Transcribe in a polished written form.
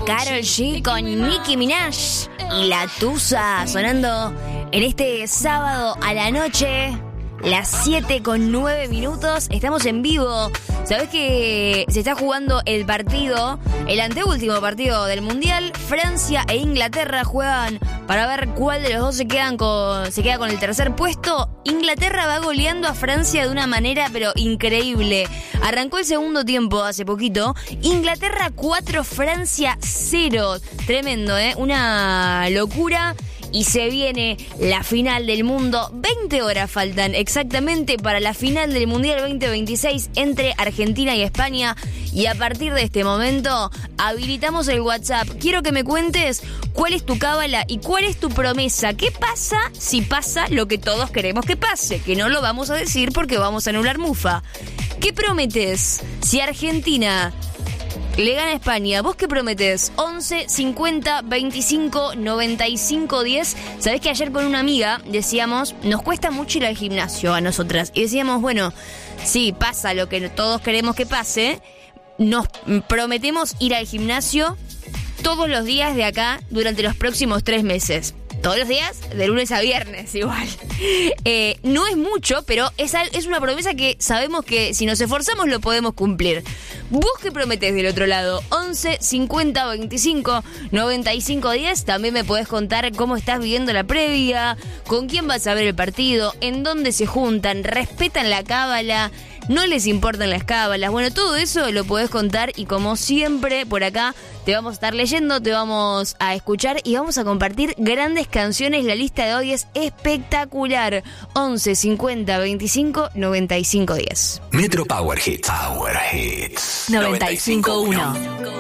Karol G con Nicki Minaj y La Tusa sonando en este sábado a la noche, las 7:09. Estamos en vivo. ¿Sabés que se está jugando el partido, el anteúltimo partido del Mundial? Francia e Inglaterra juegan para ver cuál de los dos se queda con el tercer puesto. Inglaterra va goleando a Francia de una manera pero increíble. Arrancó el segundo tiempo hace poquito. Inglaterra 4, Francia 0. Tremendo, ¿eh? Una locura. Y se viene la final del mundo. 20 horas faltan exactamente para la final del Mundial 2026 entre Argentina y España. Y a partir de este momento habilitamos el WhatsApp. Quiero que me cuentes cuál es tu cábala y cuál es tu promesa. ¿Qué pasa si pasa lo que todos queremos que pase? Que no lo vamos a decir porque vamos a anular mufa. ¿Qué prometes si Argentina le gana a España? ¿Vos qué prometés? 11 50 25 95 10. Sabés que ayer con una amiga decíamos, nos cuesta mucho ir al gimnasio a nosotras. Y decíamos, bueno, sí, pasa lo que todos queremos que pase. Nos prometemos ir al gimnasio todos los días de acá durante los próximos 3 meses. Todos los días, de lunes a viernes, igual. No es mucho, pero es una promesa que sabemos que si nos esforzamos lo podemos cumplir. ¿Vos qué prometés del otro lado? 11 50 25 95 10. También me podés contar cómo estás viviendo la previa, con quién vas a ver el partido, en dónde se juntan, respetan la cábala, no les importan las cábalas. Bueno, todo eso lo podés contar y como siempre por acá te vamos a estar leyendo, te vamos a escuchar y vamos a compartir grandes canciones. La lista de hoy es espectacular. 11 50 25 95 10. Metro Power Hits. Power Hits 95.1.